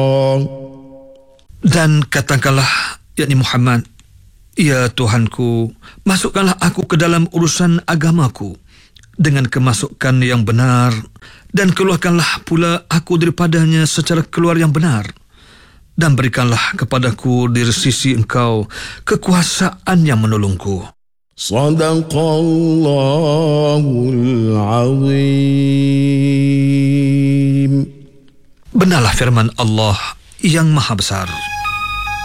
Dan katakanlah, yakni Muhammad, ya Tuhanku, masukkanlah aku ke dalam urusan agamaku dengan kemasukan yang benar, dan keluarkanlah pula aku daripadanya secara keluar yang benar, dan berikanlah kepadaku dari sisi Engkau kekuasaan yang menolongku. Sadaqallahul azim. Benarlah firman Allah yang Maha Besar.